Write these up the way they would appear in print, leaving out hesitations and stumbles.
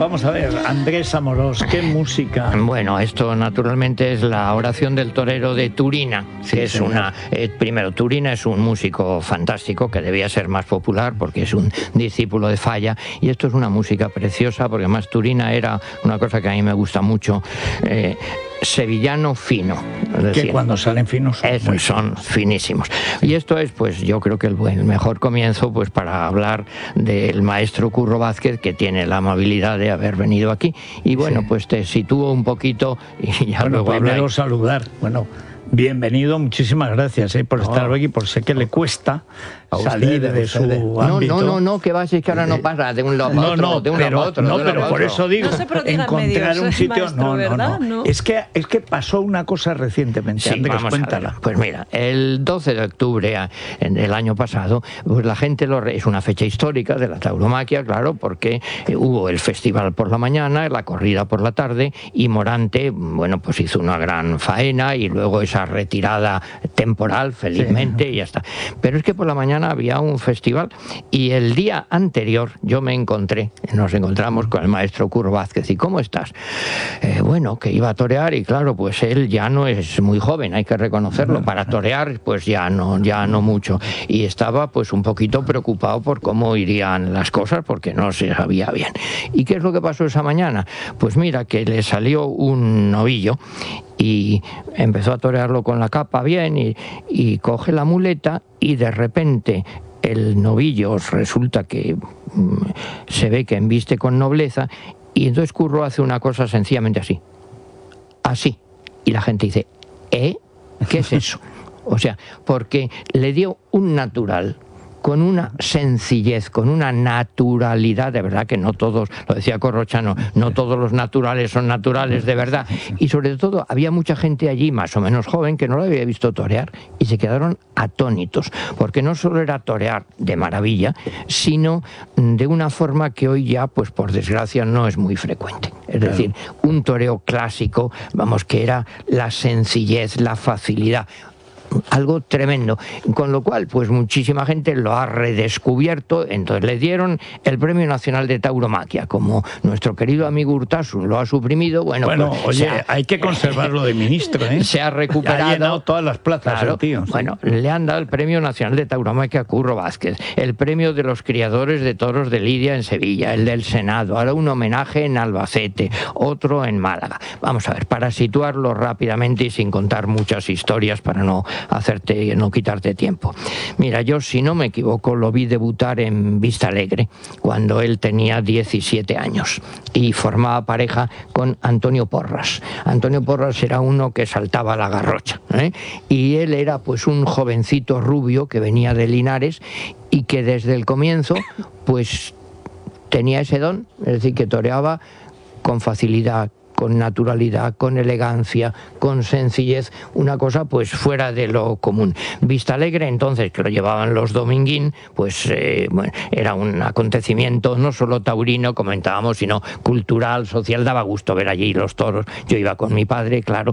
vamos a ver, Andrés Amorós, ¿qué música? Bueno, esto naturalmente es la oración del torero de Turina, que es una... primero, Turina es un músico fantástico que debía ser más popular porque es un discípulo de Falla, y esto es una música preciosa porque además Turina era una cosa que a mí me gusta mucho, sevillano fino. Es decir, que cuando salen finos son finísimos. Y esto es, pues yo creo que el mejor comienzo pues para hablar del maestro Curro Vázquez, que tiene la amabilidad de haber venido aquí. Y bueno, pues te sitúo un poquito y ya luego primero saludar. Bueno, bienvenido, muchísimas gracias por estar aquí, por sé que le cuesta salir de su ámbito. No, que va a ser que ahora no pasa de un lado a otro, de un lado a otro. No, pero por eso digo, encontrar un sitio... Maestro, no. Es que pasó una cosa recientemente, sí, Andrés, cuéntala. Pues mira, el 12 de octubre del año pasado, pues la gente es una fecha histórica de la tauromaquia, claro, porque hubo el festival por la mañana, la corrida por la tarde, y Morante, bueno, pues hizo una gran faena y luego esa retirada temporal, felizmente, y ya está. Pero es que por la mañana había un festival y el día anterior nos encontramos con el maestro Curro Vázquez. ¿Y cómo estás? Bueno, que iba a torear y claro, pues él ya no es muy joven, hay que reconocerlo, para torear pues ya no mucho, y estaba pues un poquito preocupado por cómo irían las cosas porque no se sabía bien. ¿Y qué es lo que pasó esa mañana? Pues mira, que le salió un novillo y empezó a torearlo con la capa bien y coge la muleta y de repente el novillo resulta que se ve que embiste con nobleza, y entonces Curro hace una cosa sencillamente así, y la gente dice, ¿qué es eso? O sea, porque le dio un natural, con una sencillez, con una naturalidad, de verdad que no todos, lo decía Corrochano, no todos los naturales son naturales de verdad, y sobre todo había mucha gente allí, más o menos joven, que no lo había visto torear, y se quedaron atónitos, porque no solo era torear de maravilla, sino de una forma que hoy ya, pues por desgracia, no es muy frecuente. Es decir, un toreo clásico, vamos, que era la sencillez, la facilidad, algo tremendo, con lo cual pues muchísima gente lo ha redescubierto. Entonces le dieron el Premio Nacional de Tauromaquia, como nuestro querido amigo Urtasun lo ha suprimido. Bueno, pues, oye, hay que conservarlo de ministro, se ha recuperado, ha llenado todas las plazas, claro, tío, sí. Bueno, le han dado el Premio Nacional de Tauromaquia a Curro Vázquez, el premio de los criadores de toros de Lidia en Sevilla, el del Senado, ahora un homenaje en Albacete, otro en Málaga. Vamos a ver, para situarlo rápidamente y sin contar muchas historias para no quitarte tiempo. Mira, yo, si no me equivoco, lo vi debutar en Vista Alegre cuando él tenía 17 años y formaba pareja con Antonio Porras. Antonio Porras era uno que saltaba la garrocha, y él era pues un jovencito rubio que venía de Linares y que desde el comienzo pues tenía ese don, es decir, que toreaba con facilidad, con naturalidad, con elegancia, con sencillez, una cosa pues fuera de lo común. Vista Alegre, entonces, que lo llevaban los Dominguín, pues bueno, era un acontecimiento no solo taurino, comentábamos, sino cultural, social. Daba gusto ver allí los toros. Yo iba con mi padre, claro,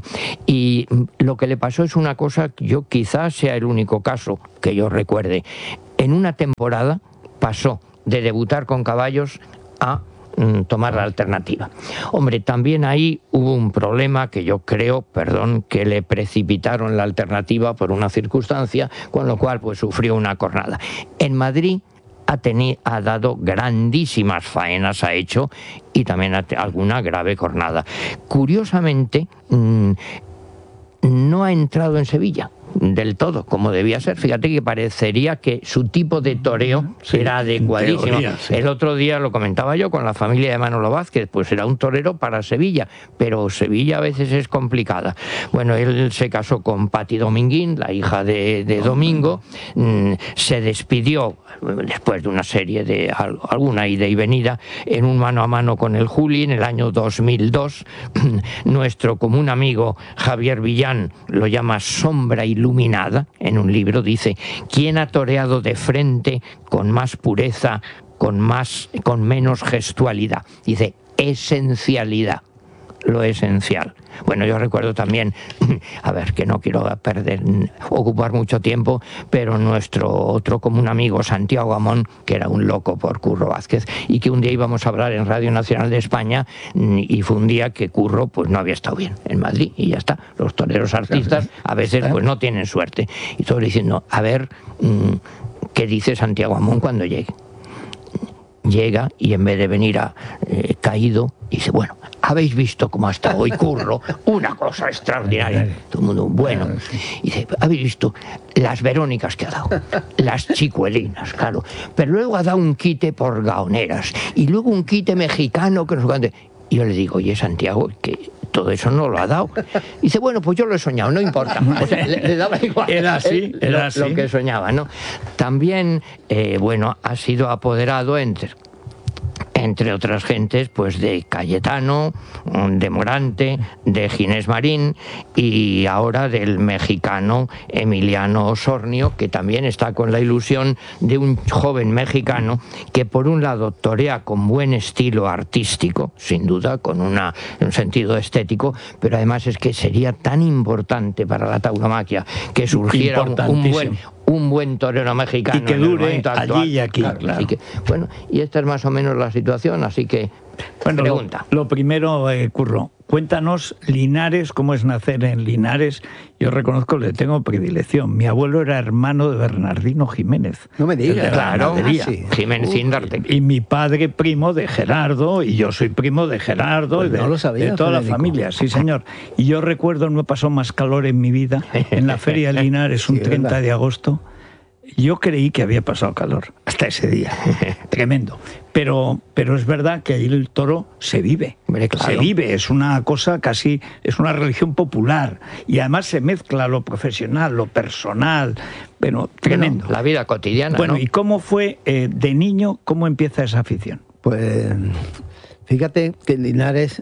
y lo que le pasó es una cosa, yo quizás sea el único caso que yo recuerde. En una temporada pasó de debutar con caballos a tomar la alternativa. Hombre, también ahí hubo un problema que yo creo, que le precipitaron la alternativa por una circunstancia, con lo cual pues sufrió una cornada. En Madrid ha dado grandísimas faenas, ha hecho, y también alguna grave cornada. Curiosamente, no ha entrado en Sevilla del todo, como debía ser. Fíjate que parecería que su tipo de toreo era adecuadísimo. Teoría, sí. El otro día lo comentaba yo con la familia de Manolo Vázquez, pues era un torero para Sevilla, pero Sevilla a veces es complicada. Bueno, él se casó con Pati Dominguín, la hija de Domingo, se despidió después de una serie de alguna ida y venida en un mano a mano con el Juli en el año 2002. Nuestro común amigo Javier Villán lo llama sombra iluminada. En un libro dice: ¿quién ha toreado de frente con más pureza, con menos gestualidad? Dice esencialidad. lo esencial. Bueno, yo recuerdo también, a ver, que no quiero ocupar mucho tiempo, pero nuestro otro común amigo Santiago Amón, que era un loco por Curro Vázquez, y que un día íbamos a hablar en Radio Nacional de España, y fue un día que Curro pues no había estado bien en Madrid, y ya está. Los toreros artistas a veces pues no tienen suerte. Y todos diciendo, a ver, ¿qué dice Santiago Amón cuando llegue? Llega y en vez de venir caído, dice, bueno, ¿habéis visto cómo ha estado hoy Curro? Una cosa extraordinaria. Todo el mundo, bueno. Y dice, ¿habéis visto las Verónicas que ha dado? Las chicuelinas, claro. Pero luego ha dado un quite por gaoneras. Y luego un quite mexicano que nos cante. Y yo le digo, oye, Santiago, que todo eso no lo ha dado. Y dice, bueno, pues yo lo he soñado, no importa. O sea, le daba igual. Era así, era así. Lo que soñaba, ¿no? También, bueno, ha sido apoderado entre otras gentes, pues de Cayetano, de Morante, de Ginés Marín y ahora del mexicano Emiliano Osornio, que también está con la ilusión de un joven mexicano que por un lado torea con buen estilo artístico, sin duda, con un sentido estético, pero además es que sería tan importante para la tauromaquia que surgiera un buen torero mexicano y que dure allí y aquí. Claro. Así que, bueno, y esta es más o menos la situación, así que pregunta. Lo primero, Curro, cuéntanos Linares, cómo es nacer en Linares. Yo reconozco que le tengo predilección. Mi abuelo era hermano de Bernardino Jiménez. No me digas. Claro, sí. Jiménez Indarte. Y mi padre primo de Gerardo, y yo soy primo de Gerardo, pues no lo sabía, de toda la familia, sí señor. Y yo recuerdo, no he pasado más calor en mi vida, en la Feria de Linares, un 30 de agosto. Yo creí que había pasado calor hasta ese día, tremendo. Pero es verdad que ahí el toro se vive, claro. Se vive, es una cosa casi, es una religión popular. Y además se mezcla lo profesional, lo personal, bueno, tremendo. La vida cotidiana, Bueno, ¿no? ¿y cómo fue de niño, cómo empieza esa afición? Pues fíjate que en Linares,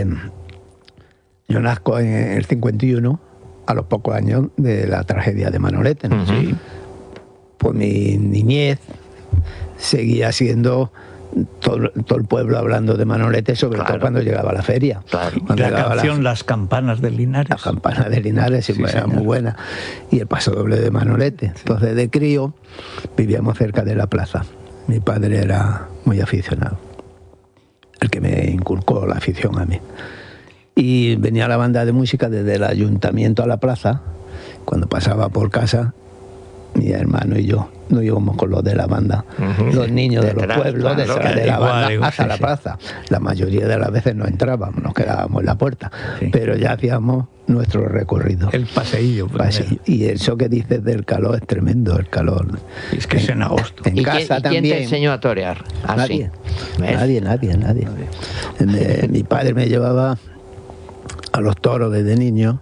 yo nazco en el 51, a los pocos años de la tragedia de Manolete, ¿no? Sí. Pues mi niñez seguía siendo todo el pueblo hablando de Manolete, sobre todo cuando llegaba a la feria. Claro. Y la canción Las campanas de Linares. Las campanas de Linares siempre era muy buena. Y el paso doble de Manolete. Sí. Entonces, de crío, vivíamos cerca de la plaza. Mi padre era muy aficionado, el que me inculcó la afición a mí. Y venía la banda de música desde el ayuntamiento a la plaza. Cuando pasaba por casa, mi hermano y yo no íbamos con los de la banda, los niños de los pueblos, de la banda hasta la plaza. La mayoría de las veces no entrábamos, nos quedábamos en la puerta, pero ya hacíamos nuestro recorrido. El paseillo. Y eso que dices del calor es tremendo, el calor. Es que es en agosto. En casa también. ¿Quién te enseñó a torear? Nadie. Mi padre me llevaba a los toros desde niño.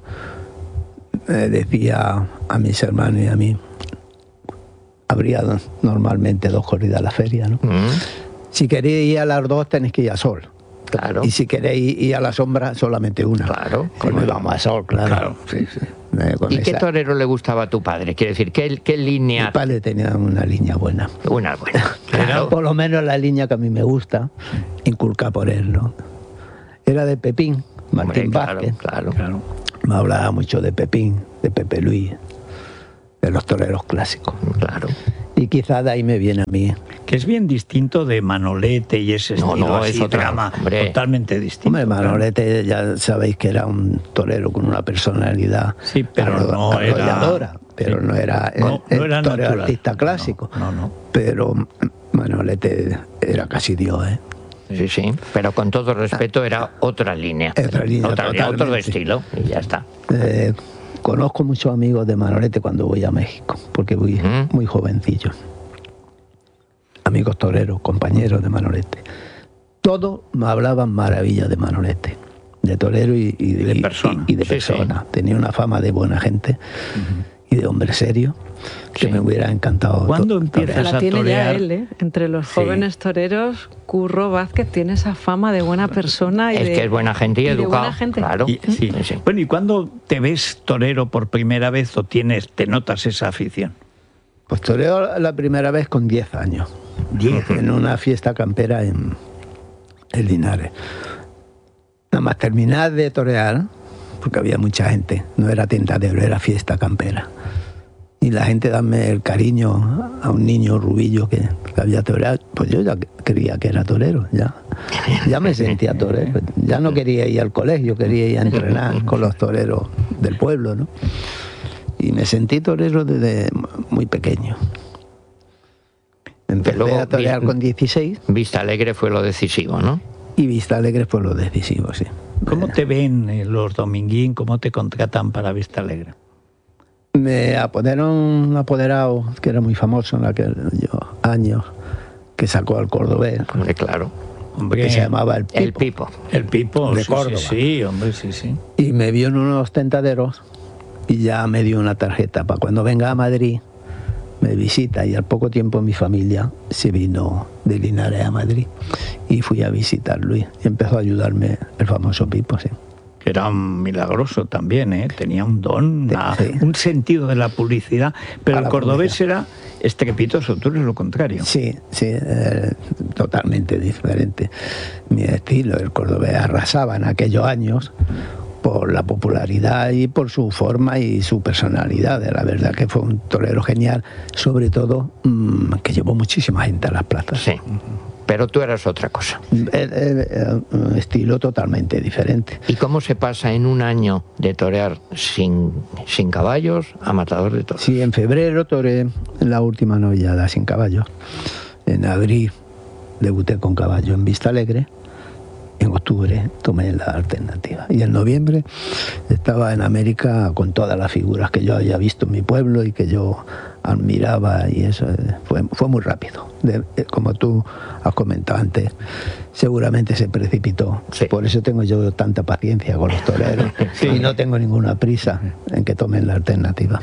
Decía a mis hermanos y a mí, habría normalmente 2 corridas a la feria, ¿no? Si queréis ir a las 2 tenéis que ir a sol. Claro. Y si queréis ir a la sombra, solamente una. Claro. Como íbamos a sol, claro. Sí. ¿Y qué torero le gustaba a tu padre? Quiere decir, ¿qué línea? Mi padre tenía una línea buena. Una buena. Claro. Por lo menos la línea que a mí me gusta, inculca por él, ¿no? Era de Pepín, Martín Vázquez. Claro. Me hablaba mucho de Pepín, de Pepe Luis, de los toreros clásicos. Claro. Y quizá de ahí me viene a mí. Que es bien distinto de Manolete y ese estilo así, es otro drama, totalmente distinto. Hombre, Manolete ya sabéis que era un torero con una personalidad arrolladora, pero no era el torero artista clásico. No. Pero Manolete era casi Dios, ¿eh? Sí, pero con todo respeto era otra línea. Otro estilo, y ya está. Conozco muchos amigos de Manolete cuando voy a México, porque voy muy jovencillo. Amigos toreros, compañeros de Manolete. Todos me hablaban maravillas de Manolete, de torero y de persona. Sí. Tenía una fama de buena gente y de hombre serio, que me hubiera encantado. ¿Cuándo empiezas a torear? La tiene ya él, Entre los jóvenes toreros, Curro Vázquez tiene esa fama de buena persona. Y que es buena gente y educado. Buena gente. Claro. Sí. Bueno, ¿y cuándo te ves torero por primera vez o te notas esa afición? Pues toreo la primera vez con 10 años. 10. En una fiesta campera en Linares. nada más terminar de torear, porque había mucha gente, no era tentadero, era fiesta campera. Y la gente dame el cariño a un niño rubillo que había toreado, pues yo ya creía que era torero, ya me sentía torero, ya no quería ir al colegio, quería ir a entrenar con los toreros del pueblo, ¿no? Y me sentí torero desde muy pequeño. Empecé a torear con 16. Vista Alegre fue lo decisivo, ¿no? Y Vista Alegre fue lo decisivo, sí. ¿Cómo te ven los dominguín? ¿Cómo te contratan para Vista Alegre? Me apodaron un apoderado que era muy famoso en aquel año, que sacó al cordobés. Hombre, claro. Hombre, que se llamaba El Pipo. El Pipo. El Pipo, de sí, Córdoba. Sí, hombre, sí. Y me vio en unos tentaderos y ya me dio una tarjeta para cuando venga a Madrid, me visita. Y al poco tiempo mi familia se vino de Linares a Madrid y fui a visitarlo y empezó a ayudarme el famoso Pipo, sí. Que era un milagroso también, ¿eh? Tenía un don, Sí. un sentido de la publicidad, pero A el la cordobés publicidad. era estrepitoso, tú eres lo contrario. Sí, totalmente diferente. Mi estilo, el cordobés arrasaba en aquellos años por la popularidad y por su forma y su personalidad. La verdad que fue un torero genial, sobre todo que llevó muchísima gente a las plazas. Sí. Pero tú eras otra cosa. Un estilo totalmente diferente. ¿Y cómo se pasa en un año de torear sin caballos a matador de toros? Sí, en febrero toreé la última novillada sin caballos. En abril debuté con caballo en Vista Alegre. En octubre tomé la alternativa. Y en noviembre estaba en América con todas las figuras que yo había visto en mi pueblo y que yo admiraba, y eso fue muy rápido. Como tú has comentado antes, seguramente se precipitó. Sí. Por eso tengo yo tanta paciencia con los toreros y no tengo ninguna prisa en que tomen la alternativa.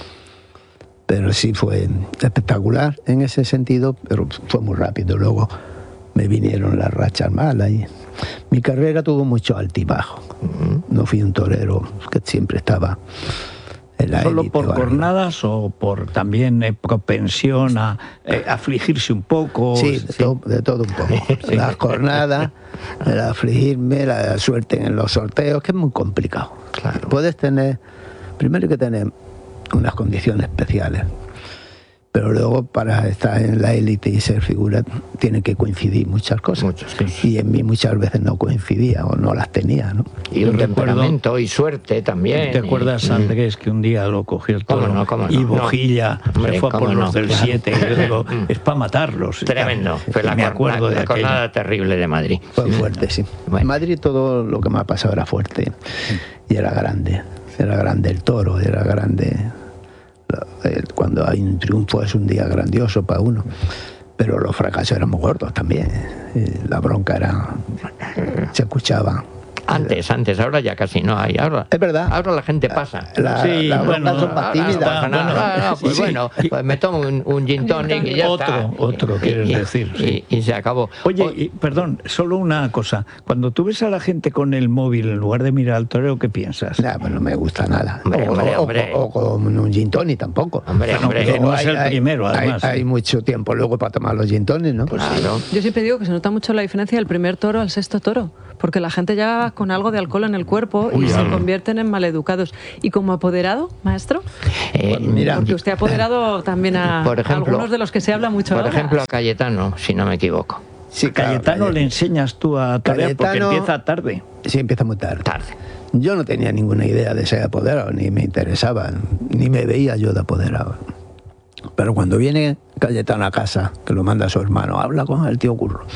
Pero sí fue espectacular en ese sentido, pero fue muy rápido. Luego me vinieron las rachas malas y mi carrera tuvo mucho altibajo. No fui un torero que siempre estaba en la ¿Solo élite por o arriba. Jornadas o por también propensión a afligirse un poco? Sí, de todo un poco. Las jornadas, el afligirme, la suerte en los sorteos, que es muy complicado. Claro. Puedes tener, primero hay que tener unas condiciones especiales, pero luego para estar en la élite y ser figura tienen que coincidir muchas cosas. Muchas cosas. Y en mí muchas veces no coincidía o no las tenía, ¿no? Y un temperamento y suerte también. ¿Te acuerdas, Andrés, que un día lo cogió el toro ¿Cómo no? y Bojilla Hombre, se fue a por ¿cómo los no? del 7? Y yo digo, es para matarlos. Tremendo. Fue Y me acuerdo de la aquello. jornada terrible de Madrid. Fue fuerte, sí. Bueno. En Madrid todo lo que me ha pasado era fuerte y era grande. Era grande el toro, era grande. Cuando hay un triunfo es un día grandioso para uno. Pero los fracasos eran muy gordos también. La bronca se escuchaba. Antes, ahora ya casi no hay. Ahora, Es verdad. Ahora la gente pasa. Sí, las bueno, broncas son más Ahora no tímidas. pasa nada. Pues sí. bueno, pues me tomo un gin tonic y ya está. Otro, quieres decir, sí. Y se acabó. Oye, perdón, solo una cosa. Cuando tú ves a la gente con el móvil en lugar de mirar al torero, ¿qué piensas? Nah, pues no me gusta nada. Hombre. O con un gin tonic tampoco. Hombre, Que no es el primero, además. Hay mucho tiempo luego para tomar los gin tonics, ¿no? Claro. Yo siempre digo que se nota mucho la diferencia del primer toro al sexto toro, porque la gente ya va con algo de alcohol en el cuerpo y se convierten en maleducados. ¿Y como apoderado, maestro? Mira, Porque usted ha apoderado también a Por ejemplo, algunos de los que se habla mucho Por ahora. ejemplo, a Cayetano, si no me equivoco. sí, claro, Cayetano le enseñas tú a torear porque Cayetano- empieza tarde. Sí, empieza muy tarde. Tarde. Yo no tenía ninguna idea de ser apoderado, ni me interesaba, ni me veía yo de apoderado. Pero cuando viene Cayetano a casa, que lo manda a su hermano, habla con el tío Curro,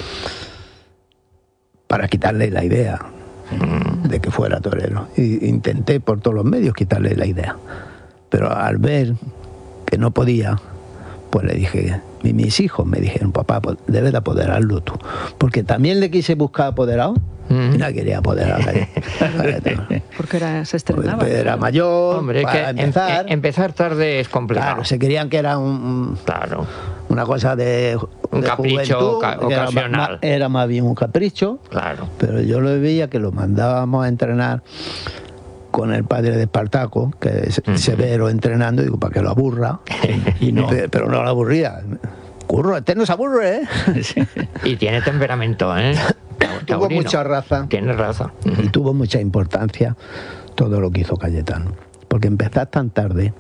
para quitarle la idea de que fuera torero. Y intenté por todos los medios quitarle la idea. Pero al ver que no podía, pues le dije, y mis hijos me dijeron, papá, pues debes de apoderarlo tú. Porque también le quise buscar apoderado y no quería apoderar a Cayetano. Porque se estrenaba. Pues era mayor, Hombre, para que empezar. empezar tarde es complicado. Claro, se creían que era Claro. una cosa de Un de capricho juventud, que ocasional. Era más bien un capricho, Claro. pero yo lo veía que lo mandábamos a entrenar con el padre de Espartaco, que es severo entrenando, digo, para que lo aburra, Y no. pero no lo aburría. Curro, este no se aburre, ¿eh? Y tiene temperamento, ¿eh? tuvo mucha raza. Tienes raza. Y tuvo mucha importancia todo lo que hizo Cayetano. Porque empezar tan tarde,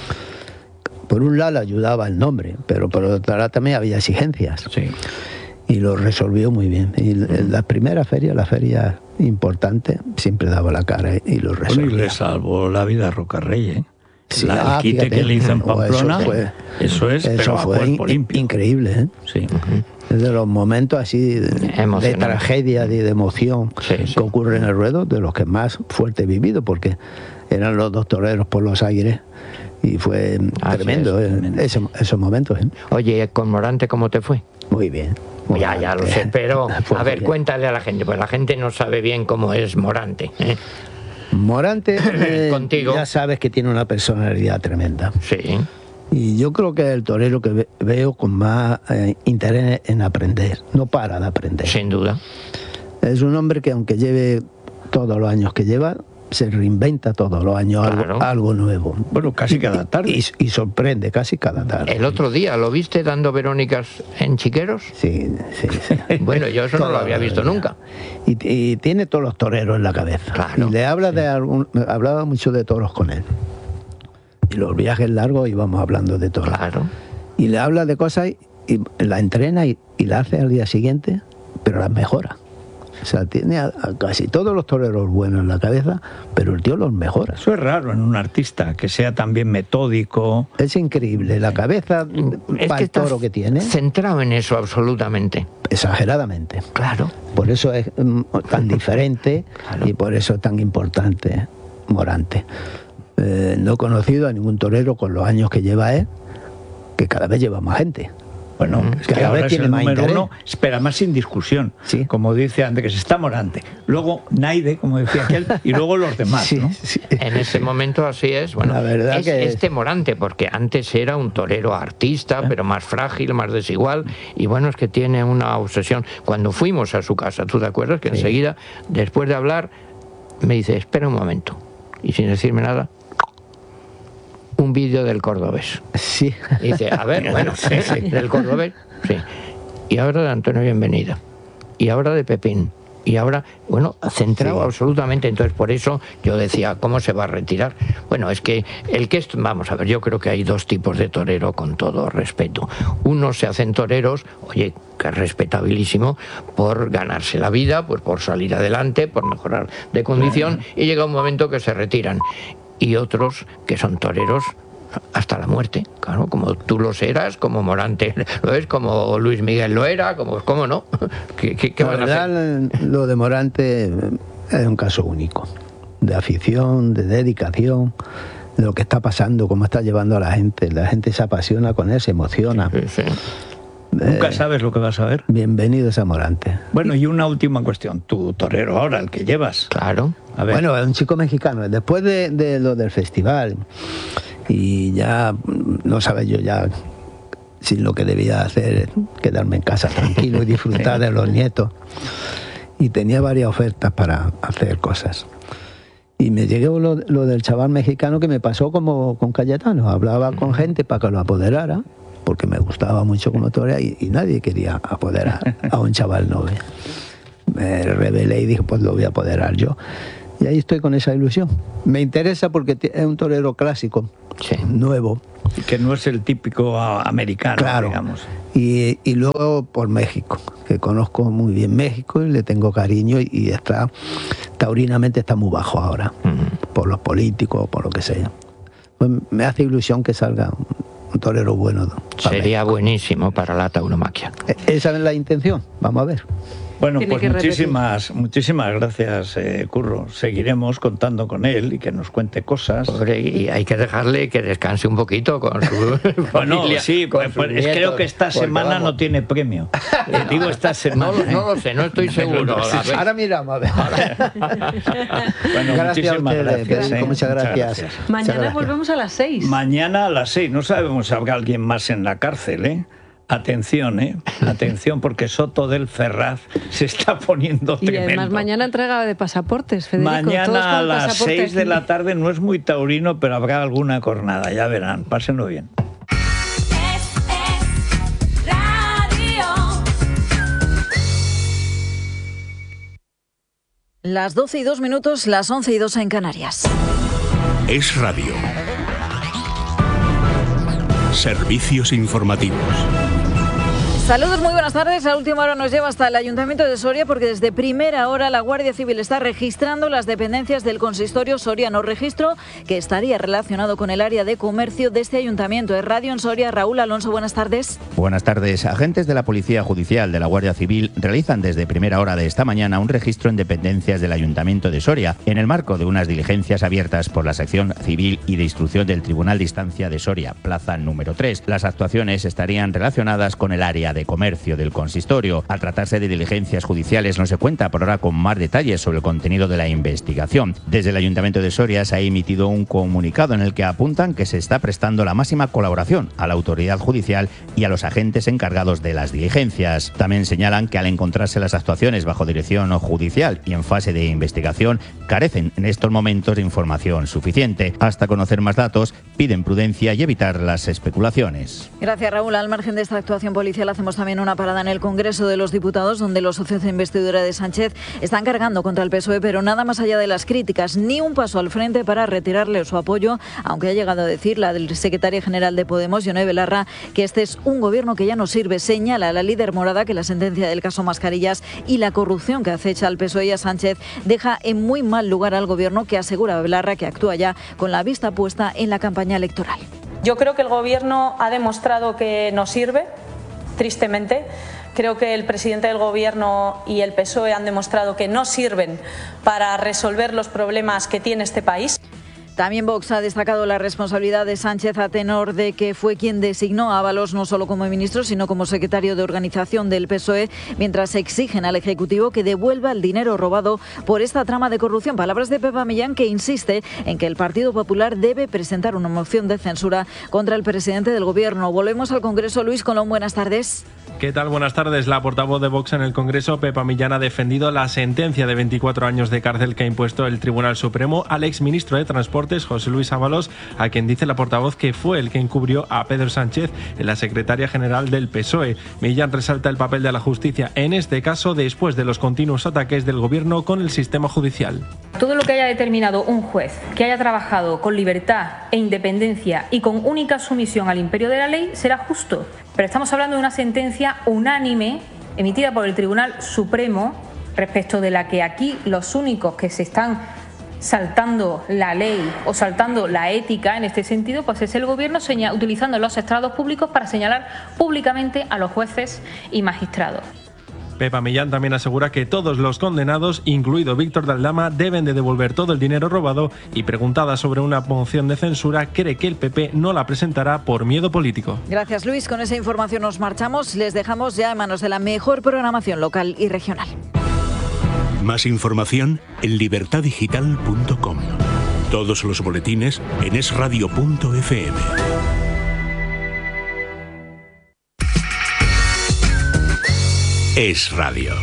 por un lado le ayudaba el nombre, pero por otro lado también había exigencias. Sí. Y lo resolvió muy bien. Y la primera feria, la feria importante, siempre daba la cara y lo resolvía. Bueno, y le salvó la vida a Rocarrey, ¿eh? Sí, el quite que le hizo en Pamplona, eso fue increíble, ¿eh? Sí. Es de los momentos así de tragedia, de emoción que ocurre en el ruedo, de los que más fuerte he vivido, porque eran los dos toreros por los aires y fue tremendo esos momentos, ¿eh? Oye, ¿con Morante cómo te fue? Muy bien. Ya lo sé, pero a ver, cuéntale a la gente, pues la gente no sabe bien cómo es Morante, ¿eh? Morante, contigo, ya sabes que tiene una personalidad tremenda. Sí. Y yo creo que es el torero que veo con más interés en aprender. No para de aprender. Sin duda. Es un hombre que aunque lleve todos los años que lleva, se reinventa todos los años, claro, algo nuevo. Bueno, casi cada tarde. Y sorprende casi cada tarde. El otro día, ¿lo viste dando Verónicas en Chiqueros? Sí. Bueno, yo eso no lo había visto nunca. Y tiene todos los toreros en la cabeza. Claro. Y le habla hablaba mucho de toros con él. Y los viajes largos íbamos hablando de toros. Claro. Y le habla de cosas y la entrena y la hace al día siguiente, pero las mejora. O sea, tiene a casi todos los toreros buenos en la cabeza, pero el tío los mejora. Eso es raro en un artista, que sea también metódico. Es increíble, la cabeza para el toro que tiene. Centrado en eso absolutamente. Exageradamente. Claro. Por eso es tan diferente claro. Y por eso es tan importante Morante. No he conocido a ningún torero con los años que lleva él, que cada vez lleva más gente. Bueno, es que ahora es el número uno, espera, más sin discusión. Sí. Como dice antes, que se está Morante. Luego Naide, como decía aquel, y luego los demás, sí, ¿no? Sí. En ese momento así es. Bueno, la verdad es que este Morante, porque antes era un torero artista, pero más frágil, más desigual, y bueno, es que tiene una obsesión. Cuando fuimos a su casa, ¿tú te acuerdas? Que enseguida, después de hablar, me dice, espera un momento. Y sin decirme nada, un vídeo del cordobés. Sí. Y dice, a ver, bueno, del cordobés, sí. Y ahora de Antonio Bienvenida. Y ahora de Pepín. Y ahora, bueno, centrado absolutamente. Entonces, por eso yo decía, ¿cómo se va a retirar? Bueno, es que vamos a ver, yo creo que hay dos tipos de torero, con todo respeto. Unos se hacen toreros, oye, que es respetabilísimo, por ganarse la vida, pues por salir adelante, por mejorar de condición, y llega un momento que se retiran. Y otros que son toreros hasta la muerte, claro, como tú lo eras, como Morante lo es, como Luis Miguel lo era, ¿cómo no? ¿Qué van a hacer? Lo de Morante es un caso único, de afición, de dedicación, de lo que está pasando, cómo está llevando a la gente se apasiona con él, se emociona. Sí. Nunca sabes lo que vas a ver. Bienvenidos a Morante. Bueno, y una última cuestión. Tu torero ahora, el que llevas. Claro. A ver. Bueno, es un chico mexicano. Después de lo del festival, y ya no sabes yo ya si lo que debía hacer es quedarme en casa tranquilo y disfrutar de los nietos. Y tenía varias ofertas para hacer cosas. Y me llegó lo del chaval mexicano, que me pasó como con Cayetano. Hablaba con gente para que lo apoderara, porque me gustaba mucho como torero, y nadie quería apoderar a un chaval noble. Me rebelé y dije, pues lo voy a apoderar yo. Y ahí estoy con esa ilusión. Me interesa porque es un torero clásico, nuevo. Que no es el típico americano, claro, digamos. Y luego por México, que conozco muy bien México y le tengo cariño, y está, taurinamente está muy bajo ahora, por los políticos, por lo que sea. Pues me hace ilusión que salga un torero bueno. Sería buenísimo para la tauromaquia. Esa es la intención, vamos a ver. Bueno, pues muchísimas gracias, Curro. Seguiremos contando con él y que nos cuente cosas. Pobre, y hay que dejarle que descanse un poquito con su familia. Sí, pues creo que esta semana no tiene premio. Digo esta semana. No lo sé, no estoy seguro. Ahora miramos, a ver. Bueno, gracias a ustedes, Federico, muchas gracias. Mañana volvemos a las 6. Mañana a las 6. No sabemos si habrá alguien más en la cárcel, ¿eh? Atención, atención, porque Soto del Ferraz se está poniendo tremendo. Y además mañana entrega de pasaportes, Federico. Mañana a las 6 de la tarde, no es muy taurino, pero habrá alguna cornada, ya verán. Pásenlo bien. Las 12:02, las 11:02 en Canarias. Es Radio. Servicios informativos. Saludos, muy buenas tardes. La última hora nos lleva hasta el Ayuntamiento de Soria porque desde primera hora la Guardia Civil está registrando las dependencias del consistorio soriano, registro que estaría relacionado con el área de comercio de este ayuntamiento. Es Radio en Soria. Raúl Alonso, buenas tardes. Buenas tardes. Agentes de la Policía Judicial de la Guardia Civil realizan desde primera hora de esta mañana un registro en dependencias del Ayuntamiento de Soria en el marco de unas diligencias abiertas por la sección civil y de instrucción del Tribunal de Instancia de Soria, plaza número 3. Las actuaciones estarían relacionadas con el área de comercio del consistorio. Al tratarse de diligencias judiciales no se cuenta por ahora con más detalles sobre el contenido de la investigación. Desde el Ayuntamiento de Soria se ha emitido un comunicado en el que apuntan que se está prestando la máxima colaboración a la autoridad judicial y a los agentes encargados de las diligencias. También señalan que al encontrarse las actuaciones bajo dirección judicial y en fase de investigación carecen en estos momentos de información suficiente. Hasta conocer más datos, piden prudencia y evitar las especulaciones. Gracias, Raúl. Al margen de esta actuación policial hacemos también una parada en el Congreso de los Diputados, donde los socios de investidura de Sánchez están cargando contra el PSOE, pero nada más allá de las críticas, ni un paso al frente para retirarle su apoyo, aunque ha llegado a decir la del secretaria general de Podemos, Yone Belarra, que este es un gobierno que ya no sirve. Señala a la líder morada que la sentencia del caso Mascarillas y la corrupción que acecha al PSOE y a Sánchez deja en muy mal lugar al gobierno, que asegura Belarra que actúa ya con la vista puesta en la campaña electoral. Yo creo que el gobierno ha demostrado que no sirve. Tristemente, creo que el presidente del Gobierno y el PSOE han demostrado que no sirven para resolver los problemas que tiene este país. También Vox ha destacado la responsabilidad de Sánchez a tenor de que fue quien designó a Ábalos no solo como ministro, sino como secretario de organización del PSOE, mientras exigen al Ejecutivo que devuelva el dinero robado por esta trama de corrupción. Palabras de Pepa Millán, que insiste en que el Partido Popular debe presentar una moción de censura contra el presidente del Gobierno. Volvemos al Congreso. Luis Colón, buenas tardes. ¿Qué tal? Buenas tardes. La portavoz de Vox en el Congreso, Pepa Millán, ha defendido la sentencia de 24 años de cárcel que ha impuesto el Tribunal Supremo al exministro de Transportes, José Luis Ábalos, a quien dice la portavoz que fue el que encubrió a Pedro Sánchez en la secretaria general del PSOE. Millán resalta el papel de la justicia en este caso después de los continuos ataques del Gobierno con el sistema judicial. Todo lo que haya determinado un juez que haya trabajado con libertad e independencia y con única sumisión al imperio de la ley será justo. Pero estamos hablando de una sentencia unánime emitida por el Tribunal Supremo, respecto de la que aquí los únicos que se están saltando la ley o saltando la ética en este sentido, pues es el Gobierno, utilizando los estrados públicos para señalar públicamente a los jueces y magistrados. Pepa Millán también asegura que todos los condenados, incluido Víctor de Aldama, deben de devolver todo el dinero robado, y preguntada sobre una moción de censura, cree que el PP no la presentará por miedo político. Gracias, Luis. Con esa información nos marchamos. Les dejamos ya en manos de la mejor programación local y regional. Más información en libertadigital.com. Todos los boletines en esradio.fm. Es Radio.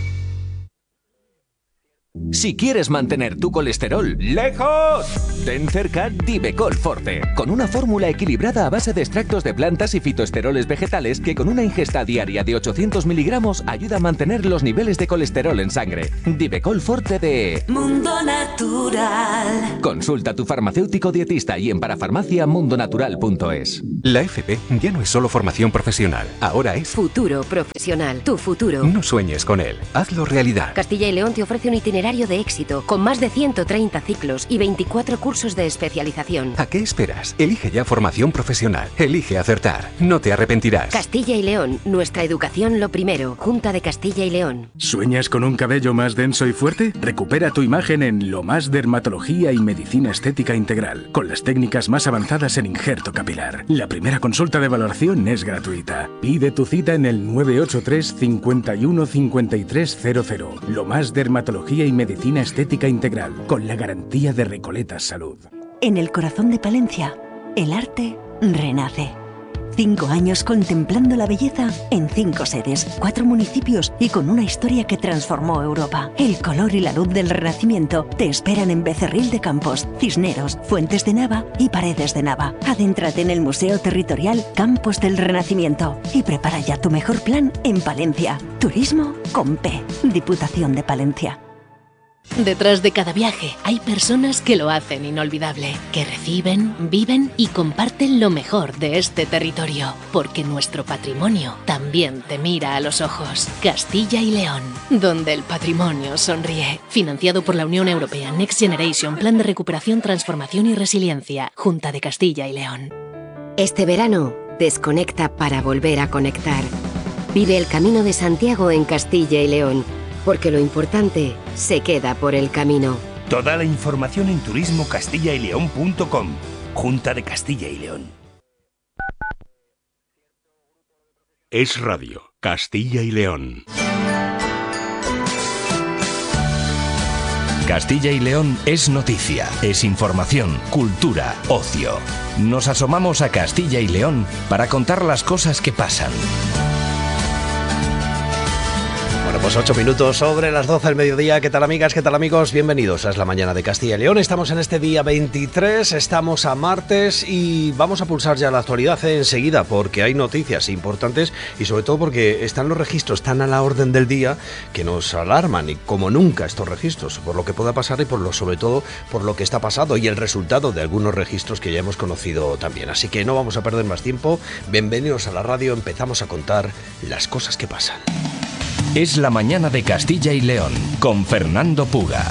Si quieres mantener tu colesterol lejos, ten cerca Divecol Forte, con una fórmula equilibrada a base de extractos de plantas y fitoesteroles vegetales que con una ingesta diaria de 800 miligramos ayuda a mantener los niveles de colesterol en sangre. Divecol Forte de Mundo Natural. Consulta a tu farmacéutico dietista y en parafarmaciamundonatural.es. La FP ya no es solo formación profesional, ahora es futuro profesional, tu futuro. No sueñes con él, hazlo realidad. Castilla y León te ofrece un itinerario de éxito, con más de 130 ciclos y 24 cursos de especialización. ¿A qué esperas? Elige ya formación profesional. Elige acertar. No te arrepentirás. Castilla y León, nuestra educación lo primero. Junta de Castilla y León. ¿Sueñas con un cabello más denso y fuerte? Recupera tu imagen en Lo Más Dermatología y Medicina Estética Integral, con las técnicas más avanzadas en injerto capilar. La primera consulta de valoración es gratuita. Pide tu cita en el 983 51 5300. Lo Más Dermatología y Medicina Estética Integral, con la garantía de Recoletas Salud. En el corazón de Palencia, el arte renace. 5 años contemplando la belleza en 5 sedes, 4 municipios y con una historia que transformó Europa. El color y la luz del Renacimiento te esperan en Becerril de Campos, Cisneros, Fuentes de Nava y Paredes de Nava. Adéntrate en el Museo Territorial Campos del Renacimiento y prepara ya tu mejor plan en Palencia. Turismo con P. Diputación de Palencia. Detrás de cada viaje hay personas que lo hacen inolvidable, que reciben, viven y comparten lo mejor de este territorio, porque nuestro patrimonio también te mira a los ojos. Castilla y León, donde el patrimonio sonríe. Financiado por la Unión Europea Next Generation, Plan de Recuperación, Transformación y Resiliencia, Junta de Castilla y León. Este verano, desconecta para volver a conectar. Vive el Camino de Santiago en Castilla y León, porque lo importante se queda por el camino. Toda la información en turismocastillaileón.com. Junta de Castilla y León. Es Radio, Castilla y León. Castilla y León es noticia, es información, cultura, ocio. Nos asomamos a Castilla y León para contar las cosas que pasan. Bueno, pues 8 minutos sobre las 12 del mediodía. ¿Qué tal, amigas? ¿Qué tal, amigos? Bienvenidos a Es la Mañana de Castilla y León. Estamos en este día 23, estamos a martes y vamos a pulsar ya la actualidad enseguida porque hay noticias importantes y sobre todo porque están los registros tan a la orden del día que nos alarman y como nunca estos registros, por lo que pueda pasar y sobre todo por lo que está pasando y el resultado de algunos registros que ya hemos conocido también. Así que no vamos a perder más tiempo. Bienvenidos a la radio, empezamos a contar las cosas que pasan. Es la Mañana de Castilla y León, con Fernando Puga.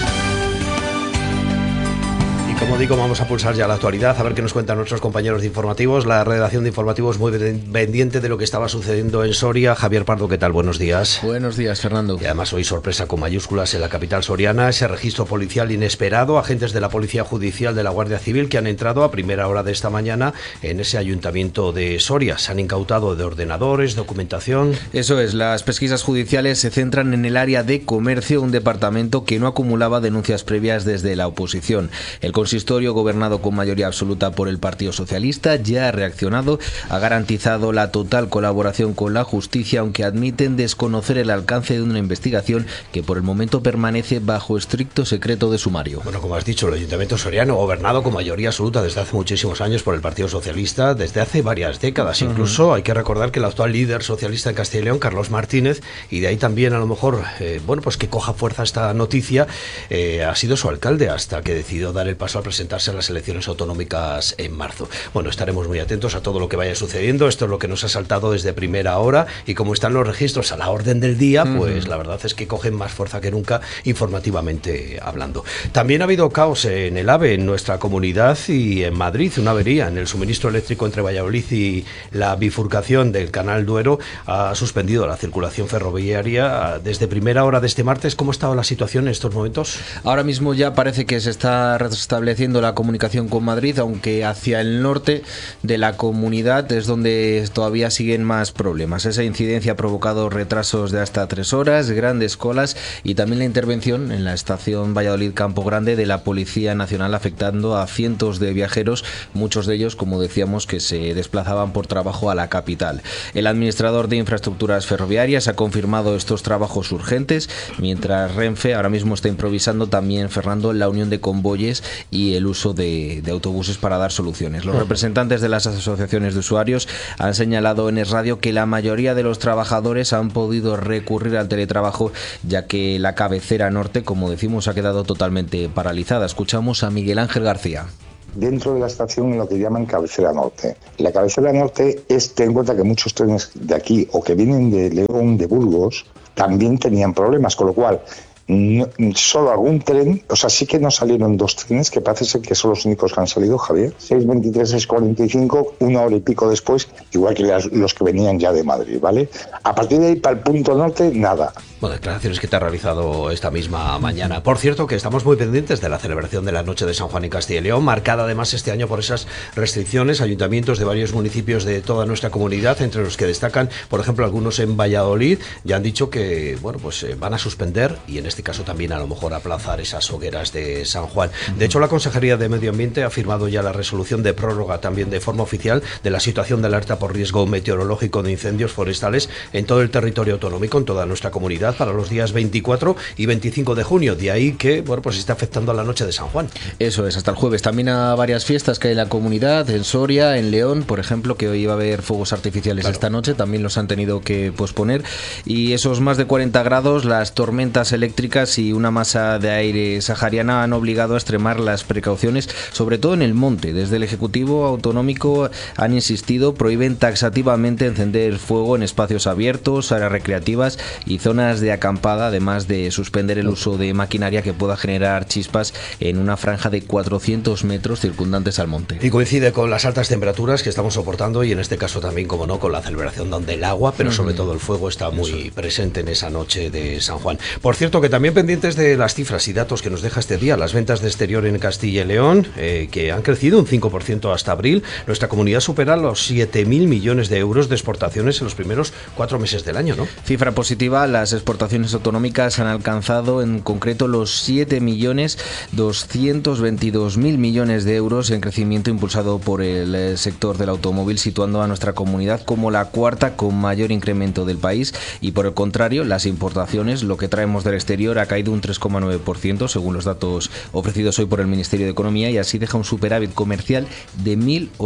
Como digo, vamos a pulsar ya la actualidad, a ver qué nos cuentan nuestros compañeros de informativos. La redacción de informativos muy pendiente de lo que estaba sucediendo en Soria. Javier Pardo, ¿qué tal? Buenos días. Buenos días, Fernando. Y además hoy sorpresa con mayúsculas en la capital soriana, ese registro policial inesperado, agentes de la Policía Judicial de la Guardia Civil que han entrado a primera hora de esta mañana en ese ayuntamiento de Soria. Se han incautado de ordenadores, documentación. Eso es, las pesquisas judiciales se centran en el área de comercio, un departamento que no acumulaba denuncias previas desde la oposición. El consistorio, gobernado con mayoría absoluta por el Partido Socialista, ya ha reaccionado, ha garantizado la total colaboración con la justicia, aunque admiten desconocer el alcance de una investigación que por el momento permanece bajo estricto secreto de sumario. Bueno, como has dicho, el Ayuntamiento soriano, gobernado con mayoría absoluta desde hace muchísimos años por el Partido Socialista, desde hace varias décadas. Incluso hay que recordar que el actual líder socialista en Castilla y León, Carlos Martínez, y de ahí también a lo mejor, pues que coja fuerza esta noticia, ha sido su alcalde hasta que decidió dar el paso al presentarse a las elecciones autonómicas en marzo. Bueno, estaremos muy atentos a todo lo que vaya sucediendo. Esto es lo que nos ha saltado desde primera hora y como están los registros a la orden del día, pues la verdad es que cogen más fuerza que nunca informativamente hablando. También ha habido caos en el AVE, en nuestra comunidad y en Madrid, una avería en el suministro eléctrico entre Valladolid y la bifurcación del Canal Duero ha suspendido la circulación ferroviaria desde primera hora de este martes. ¿Cómo estaba la situación en estos momentos? Ahora mismo ya parece que se está restableciendo la comunicación con Madrid, aunque hacia el norte de la comunidad es donde todavía siguen más problemas. Esa incidencia ha provocado retrasos de hasta 3 horas, grandes colas y también la intervención en la estación Valladolid Campo Grande de la Policía Nacional, afectando a cientos de viajeros, muchos de ellos, como decíamos, que se desplazaban por trabajo a la capital. El administrador de infraestructuras ferroviarias ha confirmado estos trabajos urgentes, mientras Renfe ahora mismo está improvisando también, Fernando, la unión de convoyes y el uso de autobuses para dar soluciones. Los representantes de las asociaciones de usuarios han señalado en Es Radio que la mayoría de los trabajadores han podido recurrir al teletrabajo, ya que la cabecera norte, como decimos, ha quedado totalmente paralizada. Escuchamos a Miguel Ángel García. Dentro de la estación en lo que llaman cabecera norte. La cabecera norte ten en cuenta que muchos trenes de aquí o que vienen de León, de Burgos, también tenían problemas, con lo cual no, solo algún tren, o sea, sí que nos salieron 2 trenes que parece ser que son los únicos que han salido, Javier. 6:23, 6:45, 1 hora y pico después, igual que los que venían ya de Madrid, ¿vale? A partir de ahí, para el punto norte, nada. Bueno, declaraciones que te ha realizado esta misma mañana. Por cierto, que estamos muy pendientes de la celebración de la Noche de San Juan en Castilla y León, marcada además este año por esas restricciones. Ayuntamientos de varios municipios de toda nuestra comunidad, entre los que destacan, por ejemplo, algunos en Valladolid, ya han dicho que, bueno, pues van a suspender y en este caso también a lo mejor aplazar esas hogueras de San Juan. De hecho, la Consejería de Medio Ambiente ha firmado ya la resolución de prórroga también de forma oficial de la situación de alerta por riesgo meteorológico de incendios forestales en todo el territorio autonómico, en toda nuestra comunidad, para los días 24 y 25 de junio. De ahí que, bueno, pues está afectando a la noche de San Juan. Eso es, hasta el jueves. También a varias fiestas que hay en la comunidad, en Soria, en León, por ejemplo, que hoy iba a haber fuegos artificiales esta noche, también los han tenido que posponer. Y esos más de 40 grados, las tormentas eléctricas ciclónicas y una masa de aire sahariana han obligado a extremar las precauciones, sobre todo en el monte. Desde el Ejecutivo Autonómico han insistido, prohíben taxativamente encender fuego en espacios abiertos, áreas recreativas y zonas de acampada, además de suspender el uso de maquinaria que pueda generar chispas en una franja de 400 metros circundantes al monte. Y coincide con las altas temperaturas que estamos soportando y en este caso también, como no, con la celebración donde el agua, pero sobre todo el fuego está muy presente en esa noche de San Juan. Por cierto, que también pendientes de las cifras y datos que nos deja este día, las ventas de exterior en Castilla y León, que han crecido un 5% hasta abril. Nuestra comunidad supera los 7.000 millones de euros de exportaciones en los primeros 4 meses del año, ¿no? Cifra positiva, las exportaciones autonómicas han alcanzado en concreto los 7.222.000 millones de euros en crecimiento impulsado por el sector del automóvil, situando a nuestra comunidad como la cuarta con mayor incremento del país. Y por el contrario, las importaciones, lo que traemos del exterior, ha caído un 3,9% según los datos ofrecidos hoy por el Ministerio de Economía, y así deja un superávit comercial de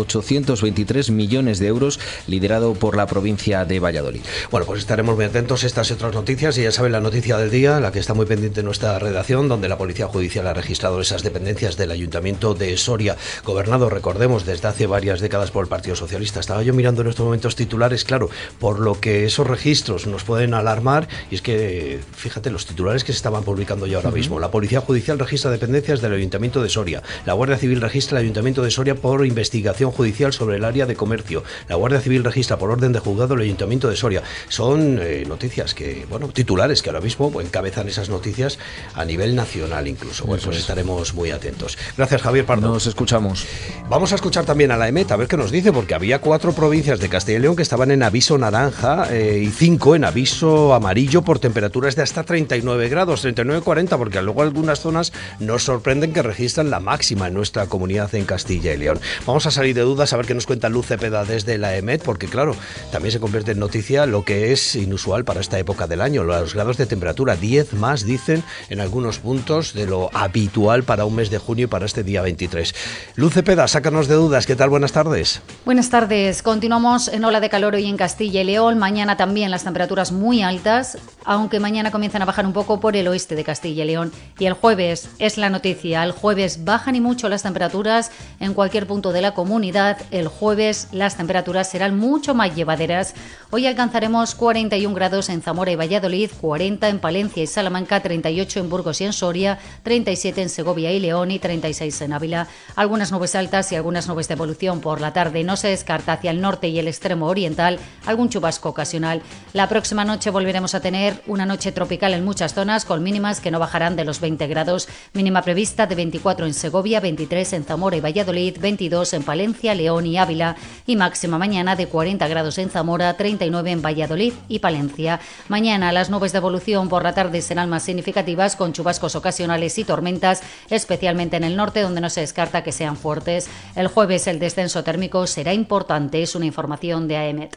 1.823 millones de euros, liderado por la provincia de Valladolid. Bueno, pues estaremos muy atentos a estas y otras noticias, y ya saben la noticia del día, la que está muy pendiente en nuestra redacción, donde la Policía Judicial ha registrado esas dependencias del Ayuntamiento de Soria, gobernado, recordemos, desde hace varias décadas por el Partido Socialista. Estaba yo mirando en estos momentos titulares, claro, por lo que esos registros nos pueden alarmar, y es que, fíjate, los titulares que se estaban publicando ya ahora mismo. La Policía Judicial registra dependencias del Ayuntamiento de Soria. La Guardia Civil registra el Ayuntamiento de Soria por investigación judicial sobre el área de comercio. La Guardia Civil registra por orden de juzgado el Ayuntamiento de Soria. Son noticias que, bueno, titulares que ahora mismo encabezan esas noticias a nivel nacional incluso. Bueno, pues estaremos muy atentos. Gracias, Javier Pardo. Nos escuchamos. Vamos a escuchar también a la EMET, a ver qué nos dice, porque había 4 provincias de Castilla y León que estaban en aviso naranja y 5 en aviso amarillo por temperaturas de hasta 39 grados, 39-40, porque luego algunas zonas nos sorprenden que registran la máxima en nuestra comunidad en Castilla y León. Vamos a salir de dudas, a ver qué nos cuenta Luz Cepeda desde la EMET, porque claro, también se convierte en noticia lo que es inusual para esta época del año, los grados de temperatura, 10 más, dicen, en algunos puntos de lo habitual para un mes de junio y para este día 23. Luz Cepeda, sácanos de dudas, ¿qué tal? Buenas tardes. Buenas tardes, continuamos en ola de calor hoy en Castilla y León, mañana también las temperaturas muy altas, aunque mañana comienzan a bajar un poco por el oeste de Castilla y León, y el jueves es la noticia, el jueves bajan y mucho las temperaturas en cualquier punto de la comunidad, el jueves las temperaturas serán mucho más llevaderas, hoy alcanzaremos 41 grados en Zamora y Valladolid, 40 en Palencia y Salamanca, 38 en Burgos y en Soria, 37 en Segovia y León y 36 en Ávila. Algunas nubes altas y algunas nubes de evolución por la tarde, no se descarta hacia el norte y el extremo oriental algún chubasco ocasional. La próxima noche volveremos a tener una noche tropical en muchas zonas con mínimas que no bajarán de los 20 grados, mínima prevista de 24 en Segovia, 23 en Zamora y Valladolid, 22 en Palencia, León y Ávila y máxima mañana de 40 grados en Zamora, 39 en Valladolid y Palencia. Mañana las nubes de evolución por la tarde serán más significativas con chubascos ocasionales y tormentas, especialmente en el norte donde no se descarta que sean fuertes. El jueves el descenso térmico será importante, es una información de AEMET.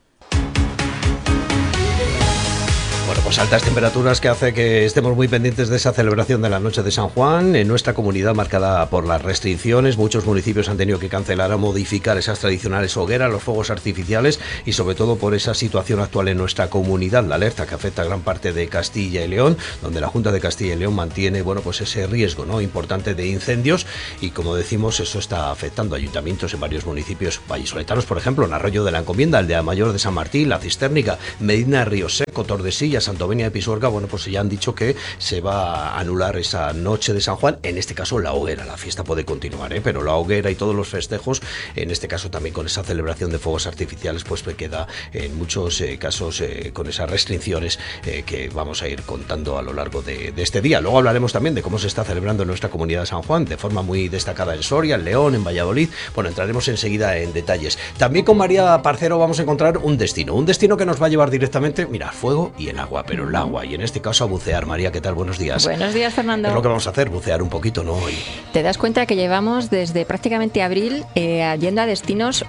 Bueno, pues altas temperaturas que hace que estemos muy pendientes de esa celebración de la noche de San Juan. En nuestra comunidad, marcada por las restricciones, muchos municipios han tenido que cancelar o modificar esas tradicionales hogueras, los fuegos artificiales, y sobre todo por esa situación actual en nuestra comunidad, la alerta que afecta a gran parte de Castilla y León, donde la Junta de Castilla y León mantiene, bueno, pues ese riesgo, ¿no?, importante de incendios, y como decimos, eso está afectando a ayuntamientos en varios municipios vallisoletanos, por ejemplo, en Arroyo de la Encomienda, Aldea Mayor de San Martín, La Cistérnica, Medina Río Seco, Tordesillas, Santovenia de Pisuerga. Bueno, pues ya han dicho que se va a anular esa noche de San Juan, en este caso la hoguera, la fiesta puede continuar, pero la hoguera y todos los festejos, en este caso también con esa celebración de fuegos artificiales, pues queda en muchos casos con esas restricciones que vamos a ir contando a lo largo de este día. Luego hablaremos también de cómo se está celebrando en nuestra comunidad de San Juan, de forma muy destacada en Soria, en León, en Valladolid. Bueno, entraremos enseguida en detalles. También con María Parcero vamos a encontrar un destino que nos va a llevar directamente, mira, fuego y el agua, pero el agua, y en este caso a bucear. María, ¿qué tal? Buenos días. Buenos días, Fernando. Es lo que vamos a hacer, bucear un poquito, ¿no? Hoy. Te das cuenta que llevamos desde prácticamente abril yendo a destinos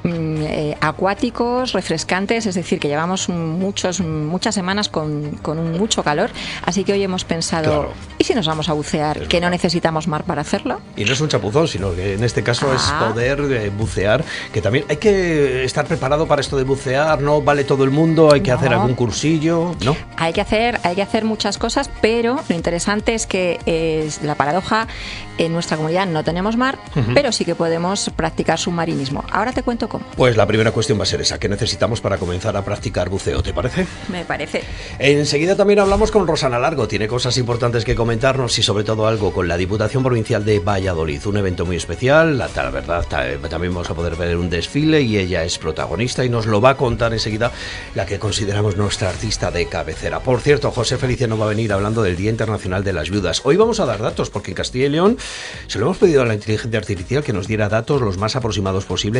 acuáticos, refrescantes, es decir, que llevamos muchas semanas con mucho calor, así que hoy hemos pensado, claro, ¿y si nos vamos a bucear? Que no necesitamos mar para hacerlo. Y no es un chapuzón, sino que en este caso es poder bucear, que también hay que estar preparado para esto de bucear, no vale todo el mundo, hay que hacer algún cursillo, ¿no? Hay que hacer muchas cosas, pero lo interesante es que la paradoja, en nuestra comunidad no tenemos mar, pero sí que podemos practicar submarinismo. Ahora te cuento cómo. Pues la primera cuestión va a ser esa, ¿qué necesitamos para comenzar a practicar buceo? ¿Te parece? Me parece. Enseguida también hablamos con Rosana Largo, tiene cosas importantes que comentarnos y sobre todo algo con la Diputación Provincial de Valladolid, un evento muy especial, la verdad también vamos a poder ver un desfile y ella es protagonista y nos lo va a contar enseguida la que consideramos nuestra artista de cabecera. Por cierto, José Feliciano va a venir hablando del Día Internacional de las Viudas. Hoy vamos a dar datos porque en Castilla y León se lo hemos pedido a la inteligencia artificial que nos diera datos los más aproximados posible.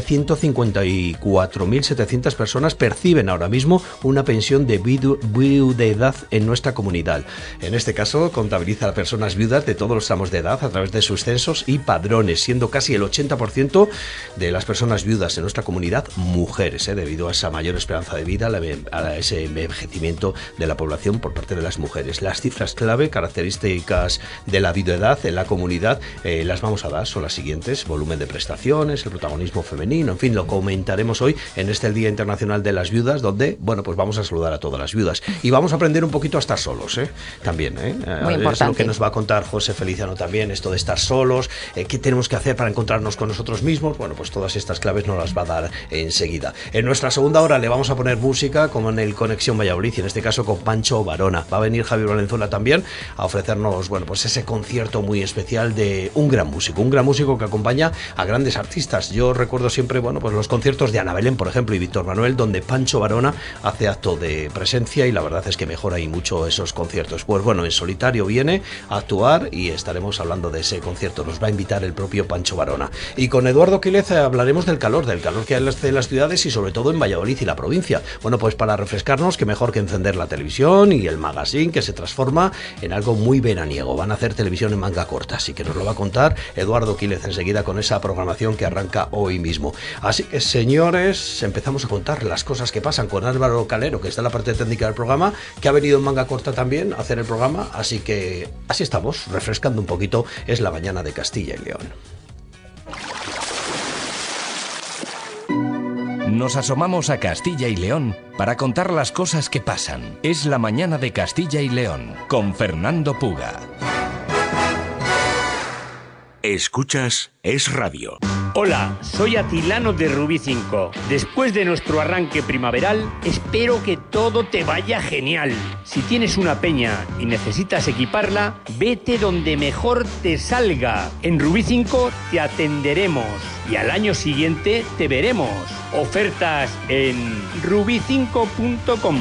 154.700 personas perciben ahora mismo una pensión de viudedad en nuestra comunidad. En este caso contabiliza a personas viudas de todos los tramos de edad a través de sus censos y padrones, siendo casi el 80% de las personas viudas en nuestra comunidad mujeres, debido a esa mayor esperanza de vida, a ese envejecimiento de la población por parte de las mujeres. Las cifras clave, características de la viudedad en la comunidad, las vamos a dar, son las siguientes: volumen de prestaciones, el protagonismo femenino, en fin, lo comentaremos hoy en este Día Internacional de las Viudas, donde, bueno, pues vamos a saludar a todas las viudas y vamos a aprender un poquito a estar solos, también, Muy importante. Es lo que nos va a contar José Feliciano también, esto de estar solos, qué tenemos que hacer para encontrarnos con nosotros mismos. Bueno, pues todas estas claves nos las va a dar enseguida. En nuestra segunda hora le vamos a poner música, como en el Conexión Valladolid, y en este caso con Pancho Varona. Va a venir Javier Valenzuela también a ofrecernos, bueno, pues ese concierto muy especial de un gran músico que acompaña a grandes artistas. Yo recuerdo siempre, bueno, pues los conciertos de Ana Belén, por ejemplo, y Víctor Manuel, donde Pancho Varona hace acto de presencia y la verdad es que mejora ahí mucho esos conciertos. Pues bueno, en solitario viene a actuar y estaremos hablando de ese concierto. Nos va a invitar el propio Pancho Varona. Y con Eduardo Quílez hablaremos del calor que hay en las ciudades y sobre todo en Valladolid y la provincia. Bueno, pues para refrescarnos, qué mejor que encender la televisión y el magazine, que se transforma en algo muy veraniego. Van a hacer televisión en manga corta, así que nos lo va a contar Eduardo Quílez enseguida con esa programación que arranca hoy mismo. Así que, señores, empezamos a contar las cosas que pasan con Álvaro Calero, que está en la parte técnica del programa, que ha venido en manga corta también a hacer el programa, así que así estamos, refrescando un poquito. Es la mañana de Castilla y León. Nos asomamos a Castilla y León para contar las cosas que pasan. Es la mañana de Castilla y León, con Fernando Puga. Escuchas Es Radio. Hola, soy Atilano de Rubí 5. Después de nuestro arranque primaveral, espero que todo te vaya genial. Si tienes una peña y necesitas equiparla, vete donde mejor te salga. En Rubí 5 te atenderemos y al año siguiente te veremos. Ofertas en rubi5.com.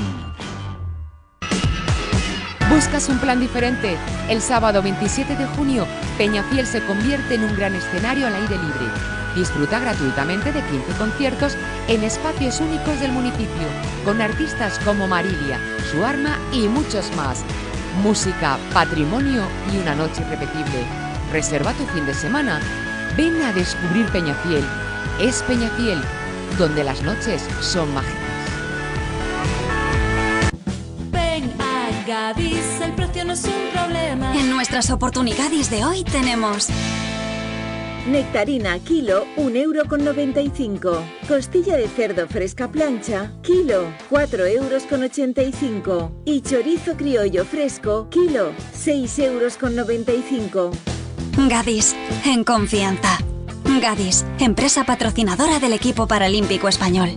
¿Buscas un plan diferente? El sábado 27 de junio, Peñafiel se convierte en un gran escenario al aire libre. Disfruta gratuitamente de 15 conciertos en espacios únicos del municipio, con artistas como Marilia, Su Arma y muchos más. Música, patrimonio y una noche irrepetible. Reserva tu fin de semana. Ven a descubrir Peñafiel. Es Peñafiel, donde las noches son mágicas. Gadis, el precio no es un problema. En nuestras oportunidades de hoy tenemos nectarina kilo, 1,95 €. Costilla de cerdo fresca plancha, kilo, 4,85 €. Y chorizo criollo fresco, kilo, 6,95 €. Gadis, en confianza. Gadis, empresa patrocinadora del equipo paralímpico español.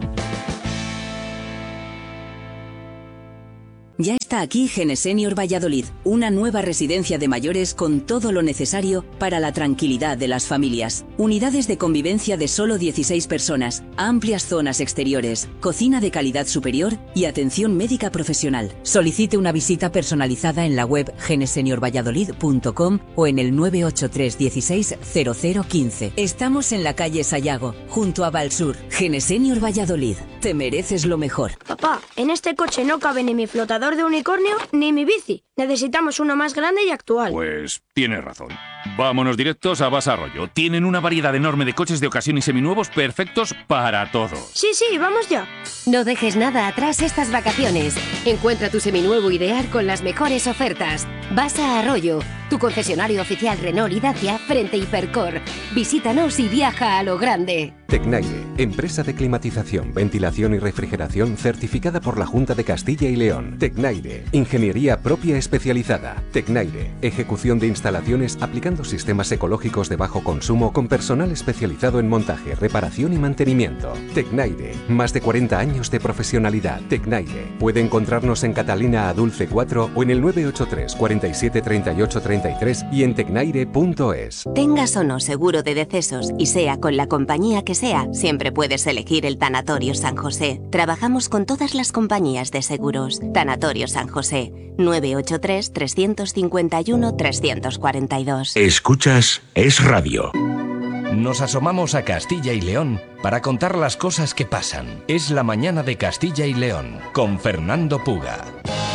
Ya está aquí Genesenior Valladolid, una nueva residencia de mayores con todo lo necesario para la tranquilidad de las familias. Unidades de convivencia de solo 16 personas, amplias zonas exteriores, cocina de calidad superior y atención médica profesional. Solicite una visita personalizada en la web geneseniorvalladolid.com o en el 983 16 0015. Estamos en la calle Sayago, junto a Valsur. Genesenior Valladolid, te mereces lo mejor. Papá, en este coche no cabe ni mi flotador de unicornio ni mi bici. Necesitamos uno más grande y actual. Pues tienes razón. Vámonos directos a Basa Arroyo. Tienen una variedad enorme de coches de ocasión y seminuevos perfectos para todo. Sí, vamos ya. No dejes nada atrás estas vacaciones. Encuentra tu seminuevo ideal con las mejores ofertas. Basa Arroyo, tu concesionario oficial Renault y Dacia frente Hipercor. Visítanos y viaja a lo grande. Tecnaire, empresa de climatización, ventilación y refrigeración certificada por la Junta de Castilla y León. Tecnaire, ingeniería propia especializada. Tecnaire, ejecución de instalaciones aplicando sistemas ecológicos de bajo consumo con personal especializado en montaje, reparación y mantenimiento. Tecnaire, más de 40 años de profesionalidad. Tecnaire, puede encontrarnos en Catalina Adulce 4 o en el 983 47 38 33 y en tecnaire.es. Tengas o no seguro de decesos y sea con la compañía que sea, siempre puedes elegir el Tanatorio San José. Trabajamos con todas las compañías de seguros. Tanatorio San José, 983 351 342. Escuchas Es Radio. Nos asomamos a Castilla y León para contar las cosas que pasan. Es la mañana de Castilla y León con Fernando Puga.